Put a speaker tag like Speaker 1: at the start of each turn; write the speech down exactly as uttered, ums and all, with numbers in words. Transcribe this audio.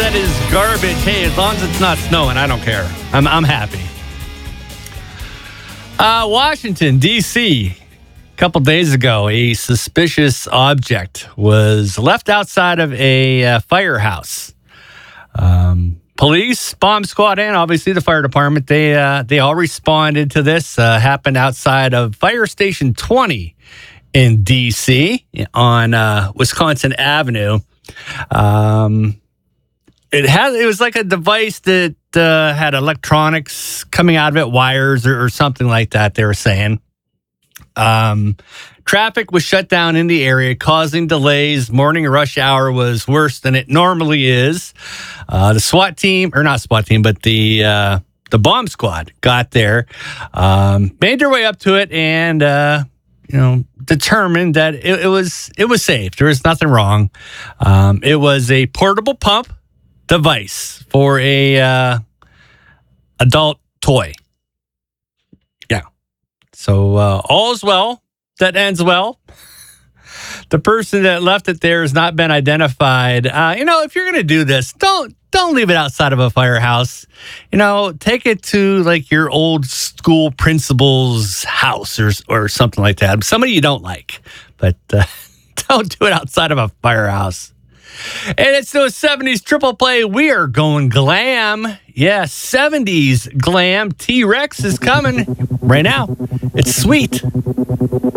Speaker 1: that is garbage. Hey, as long as it's not snowing, I don't care. I'm I'm happy. Uh, Washington, D C A couple days ago, a suspicious object was left outside of a uh, firehouse. Um, police, bomb squad, and obviously the fire department, they uh, they all responded to this. Uh, happened outside of Fire Station twenty in D C on uh, Wisconsin Avenue. Um, it had it was like a device that uh, had electronics coming out of it, wires or, or something like that. They were saying. Um, traffic was shut down in the area, causing delays. Morning rush hour was worse than it normally is. Uh, the SWAT team, or not SWAT team, but the uh, the bomb squad got there, um, made their way up to it, and uh, you know, determined that it, it was it was safe. There was nothing wrong. Um, it was a portable pump device for a uh, adult toy. Yeah. So uh, all's well that ends well. The person that left it there has not been identified. Uh, you know, if you're going to do this, don't don't leave it outside of a firehouse. You know, take it to like your old school principal's house or or something like that. Somebody you don't like, but uh, don't do it outside of a firehouse. And it's those seventies triple play. We are going glam. Yeah, seventies glam. T-Rex is coming right now. It's sweet.